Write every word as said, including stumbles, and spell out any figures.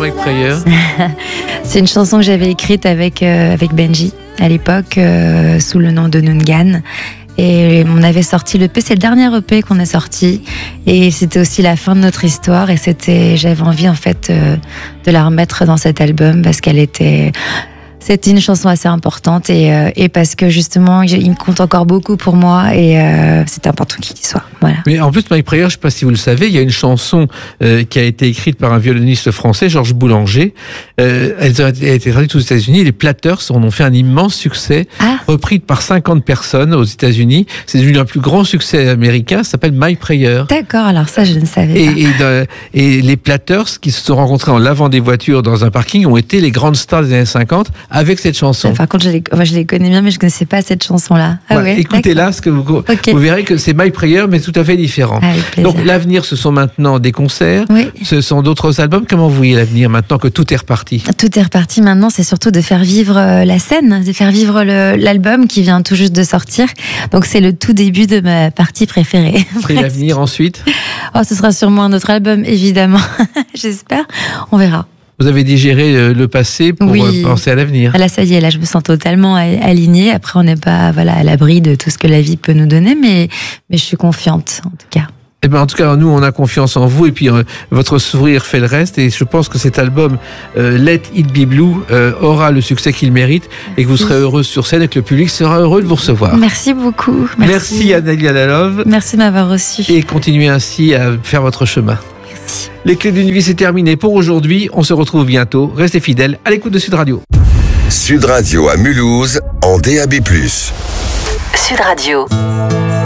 My Prayer? C'est une chanson que j'avais écrite avec, euh, avec Benji à l'époque, euh, sous le nom de Nungan. Et on avait sorti l'E P, c'est le dernier E P qu'on a sorti. Et c'était aussi la fin de notre histoire. Et c'était, j'avais envie en fait euh, de la remettre dans cet album parce qu'elle était... C'était une chanson assez importante et, euh, et parce que justement, il me compte encore beaucoup pour moi et euh, c'était important qu'il y soit. Voilà. Mais en plus, My Prayer, je ne sais pas si vous le savez, il y a une chanson euh, qui a été écrite par un violoniste français, Georges Boulanger. Euh, elle a été traduite aux États-Unis. Les Platters en ont fait un immense succès, Ah. repris par cinquante personnes aux États-Unis. C'est devenu un plus grand succès américain. Ça s'appelle My Prayer. D'accord, alors ça, je ne savais Et, pas. et, de- et les Platters, qui se sont rencontrés en lavant des voitures dans un parking, ont été les grandes stars des années cinquante avec cette chanson. Par contre, je les, moi, je les connais bien, mais je ne connaissais pas cette chanson-là. Ah Ouais, ouais, écoutez-la, d'accord. parce que vous, Ok. vous verrez que c'est My Prayer, mais tout à fait différent. Avec plaisir. Donc l'avenir, ce sont maintenant des concerts, Oui. ce sont d'autres albums. Comment vous voyez l'avenir maintenant que tout est reparti? Tout est reparti maintenant, c'est surtout de faire vivre euh, la scène, de faire vivre le- l'album qui vient tout juste de sortir. Donc c'est le tout début de ma partie préférée. Et l'avenir ensuite? Oh, ce sera sûrement un autre album, évidemment. J'espère. On verra. Vous avez digéré euh, le passé pour Oui. euh, penser à l'avenir. Ah, là, ça y est, là, je me sens totalement a- alignée. Après, on n'est pas voilà, à l'abri de tout ce que la vie peut nous donner, mais, mais je suis confiante, en tout cas. Eh ben, en tout cas, nous, on a confiance en vous et puis euh, votre sourire fait le reste. Et je pense que cet album, euh, Let It Be Blue, euh, aura le succès qu'il mérite et que vous serez heureuse sur scène et que le public sera heureux de vous recevoir. Merci beaucoup. Merci, Merci, Annalie Alalove Merci de m'avoir reçu. et continuez ainsi à faire votre chemin. Merci. Les clés d'une vie, c'est terminé pour aujourd'hui. On se retrouve bientôt. Restez fidèles à l'écoute de Sud Radio. Sud Radio à Mulhouse en D A B plus. Sud Radio.